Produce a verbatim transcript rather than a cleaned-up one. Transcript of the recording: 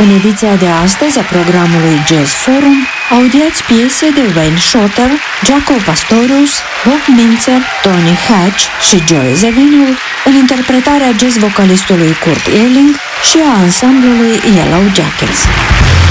În ediția de astăzi a programului Jazz Forum, audiați piese de Wayne Shorter, Jaco Pastorius, Bob Mintzer, Tony Hatch și Joey Zawinul, în interpretarea jazz vocalistului Kurt Elling și a ansamblului Yellow Jackets.